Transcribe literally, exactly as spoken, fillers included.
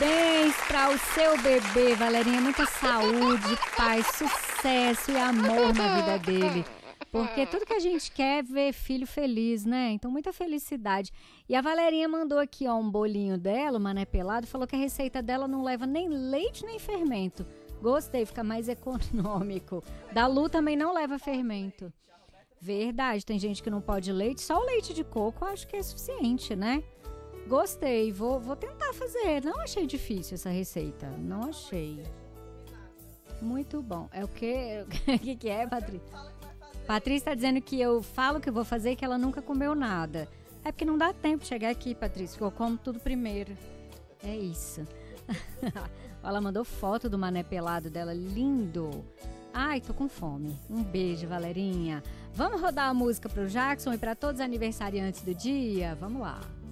Parabéns para o seu bebê, Valerinha. Muita saúde, paz, sucesso e amor na vida dele. Porque tudo que a gente quer é ver filho feliz, né? Então, muita felicidade. E a Valerinha mandou aqui, ó, um bolinho dela, o mané pelado, falou que a receita dela não leva nem leite nem fermento. Gostei, fica mais econômico. Da Lu também não leva fermento. Verdade, tem gente que não pode leite, só o leite de coco eu acho que é suficiente, né? Gostei, vou, vou tentar fazer. Não achei difícil essa receita, não achei. Muito bom. É o quê? O que, que é, Patrícia? Patrícia está dizendo que eu falo que eu vou fazer e que ela nunca comeu nada. É porque não dá tempo de chegar aqui, Patrícia, que eu como tudo primeiro. É isso. Ela mandou foto do mané pelado dela, lindo. Ai, tô com fome. Um beijo, Valerinha. Vamos rodar a música pro Jackson e para todos os aniversariantes do dia? Vamos lá.